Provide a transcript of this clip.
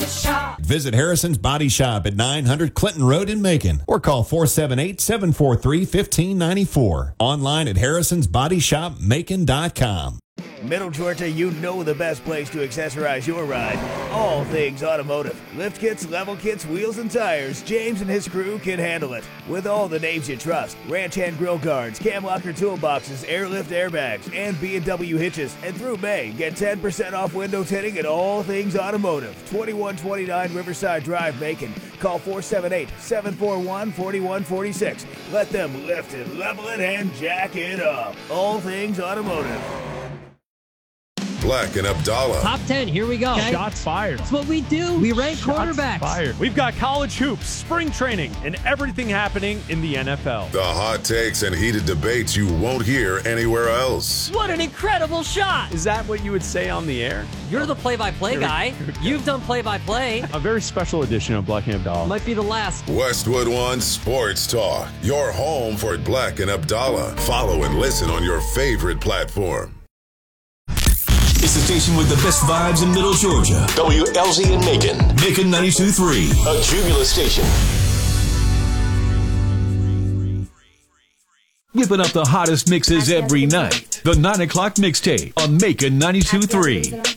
shop. Visit Harrison's Body Shop at 900 Clinton Road in Macon or call 478-743-1594. Online at harrisonsbodyshopmacon.com. Middle Georgia, you know the best place to accessorize your ride. All things automotive. Lift kits, level kits, wheels, and tires. James and his crew can handle it. With all the names you trust. Ranch hand grill guards, cam locker toolboxes, airlift airbags, and B&W hitches. And through May, get 10% off window tinting at all things automotive. 2129 Riverside Drive, Macon. Call 478-741-4146. Let them lift it, level it, and jack it up. All things automotive. Black and Abdallah. Top 10, here we go. Okay. Shots fired. That's what we do. We rank quarterbacks. Fired. We've got college hoops, spring training, and everything happening in the NFL. The hot takes and heated debates you won't hear anywhere else. What an incredible shot. Is that what you would say on the air? You're the play-by-play guy. You've done play-by-play. A very special edition of Black and Abdallah. Might be the last. Westwood One Sports Talk. Your home for Black and Abdallah. Follow and listen on your favorite platform. It's the station with the best vibes in Middle Georgia. WLZ in Macon. Macon 92.3. A Jubilee station. Whipping up the hottest mixes every night. The 9 o'clock mixtape on Macon 92.3.